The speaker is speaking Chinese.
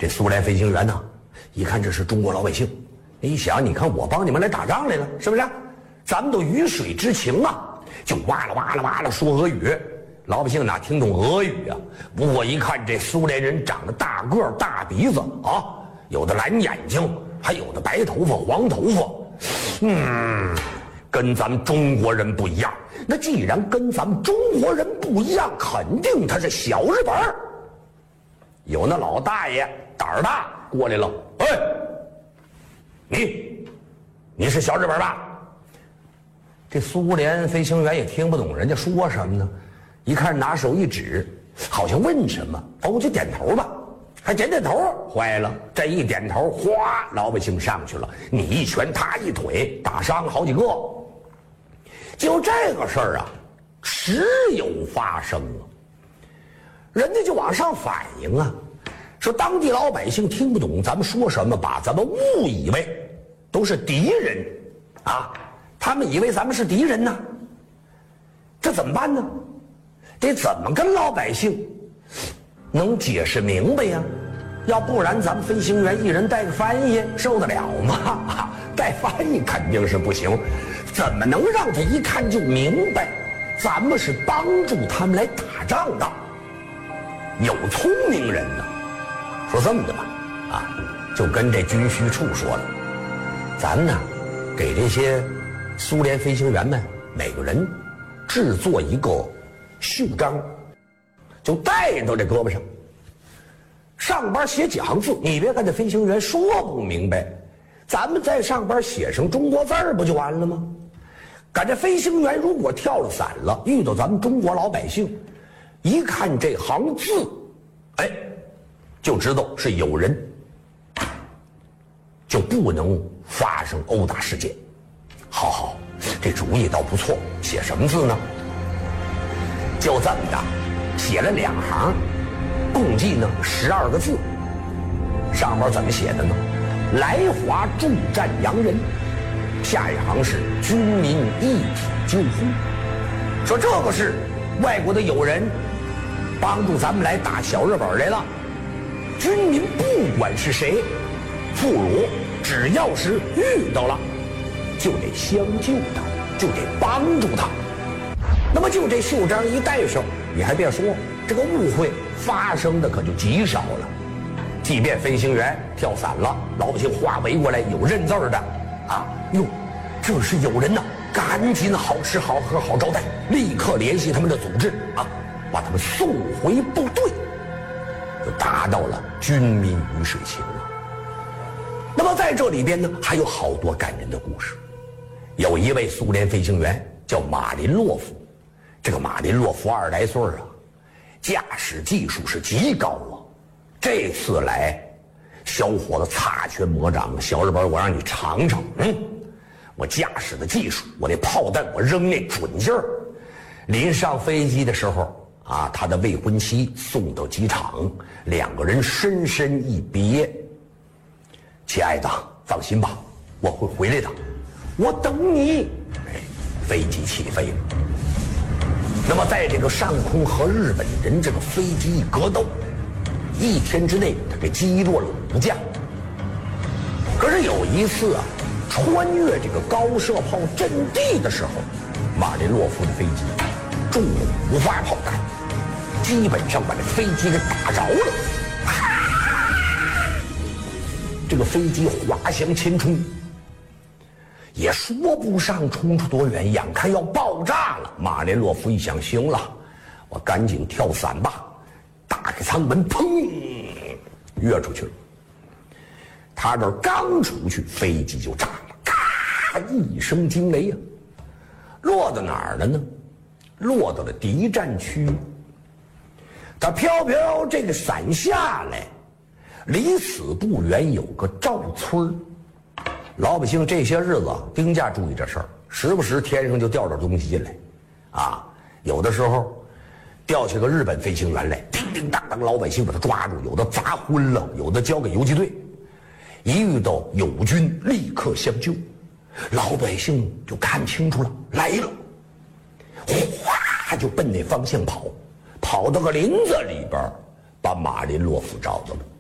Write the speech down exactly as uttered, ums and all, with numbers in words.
这苏联飞行员呢，一看这是中国老百姓，一想，你看我帮你们来打仗来了，是不是？咱们都鱼水之情啊，就哇啦哇啦哇啦说俄语。老百姓哪听懂俄语啊？不过一看这苏联人长得大个儿、大鼻子啊，有的蓝眼睛，还有的白头发、黄头发，嗯，跟咱们中国人不一样。那既然跟咱们中国人不一样，肯定他是小日本儿。有那老大爷胆儿大过来了，哎，你，你是小日本吧？这苏联飞行员也听不懂人家说什么呢，一看拿手一指，好像问什么，哦，就点头吧，还点点头。坏了，这一点头，哗，老百姓上去了，你一拳，他一腿，打伤好几个。就这个事儿啊，时有发生啊。人家就往上反映啊，说当地老百姓听不懂咱们说什么，把咱们误以为都是敌人啊，他们以为咱们是敌人呢。这怎么办呢？得怎么跟老百姓能解释明白呀？要不然咱们飞行员一人带个翻译，受得了吗？带翻译肯定是不行。怎么能让他一看就明白咱们是帮助他们来打仗的？有聪明人呢，说这么的吧，啊，就跟这军需处说了，咱呢给这些苏联飞行员们每个人制作一个袖章，就戴到这胳膊上，上边写几行字，你别看这飞行员说不明白，咱们在上边写上中国字儿不就完了吗？赶这飞行员如果跳了伞了，遇到咱们中国老百姓，一看这行字，哎，就知道是有人，就不能发生殴打事件。好好，这主意倒不错。写什么字呢？就这么的，写了两行，共计呢十二个字。上边怎么写的呢？来华助战洋人。下一行是军民一体救护，说这个是外国的友人帮助咱们来打小日本来了，军民不管是谁，俘虏只要是遇到了，就得相救他，就得帮助他。那么就这袖章一戴上，你还别说，这个误会发生的可就极少了。即便飞行员跳伞了，老百姓哗围过来，有认字的啊，哟，这是有人呐，赶紧好吃好喝好招待，立刻联系他们的组织啊，把他们送回部队，就达到了军民鱼水情啊。那么在这里边呢，还有好多感人的故事。有一位苏联飞行员叫马林洛夫，这个马林洛夫二十来岁啊，驾驶技术是极高啊。这次来，小伙子擦拳魔掌，小日本我让你尝尝，嗯，我驾驶的技术，我那炮弹我扔那准劲儿。临上飞机的时候啊，他的未婚妻送到机场，两个人深深一别。亲爱的，放心吧，我会回来的，我等你。哎，飞机起飞了。那么在这个上空和日本人这个飞机一格斗，一天之内他给击落了五架。可是有一次啊，穿越这个高射炮阵地的时候，马林洛夫的飞机中了五发炮弹，基本上把这飞机给打着了。这个飞机滑翔前冲，也说不上冲出多远，眼看要爆炸了。马林洛夫一想，行了，我赶紧跳伞吧，打开舱门，砰，跃出去了。他这刚出去，飞机就炸了，咔一声惊雷呀、啊，落到哪儿了呢？落到了敌占区。他飘飘这个伞下来，离此不远有个赵村。老百姓这些日子丁家注意这事儿，时不时天上就掉点东西进来，啊，有的时候掉下个日本飞行员来，叮叮当当，老百姓把他抓住，有的砸昏了，有的交给游击队。一遇到友军，立刻相救。老百姓就看清楚了，来了，哗就奔那方向跑，跑到个林子里边，把马林洛夫找到了。